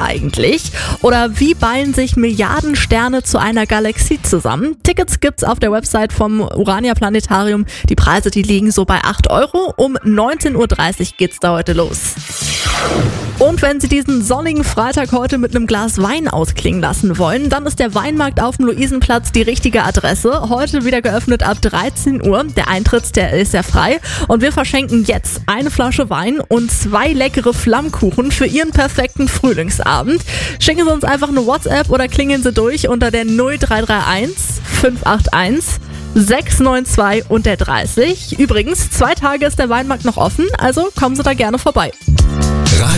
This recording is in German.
eigentlich? Oder wie ballen sich Milliarden Sterne zu einer Galaxie zusammen? Tickets gibt's auf der Website vom Urania Planetarium. Die Preise, die liegen so bei 8 Euro. Um 19.30 Uhr geht's da heute los. Und wenn Sie diesen sonnigen Freitag heute mit einem Glas Wein ausklingen lassen wollen, dann ist der Weinmarkt auf dem Luisenplatz die richtige Adresse. Heute wieder geöffnet ab 13 Uhr. Der Eintritt, der ist ja frei. Und wir verschenken jetzt eine Flasche Wein und 2 leckere Flammkuchen für Ihren perfekten Frühlingsabend. Schicken Sie uns einfach eine WhatsApp oder klingeln Sie durch unter der 0331 581 692 und der 30. Übrigens, 2 Tage ist der Weinmarkt noch offen, also kommen Sie da gerne vorbei.